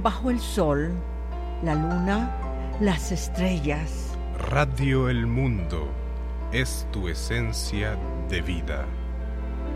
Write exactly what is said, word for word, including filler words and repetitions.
bajo el sol, la luna, las estrellas. Radio El Mundo es tu esencia de vida.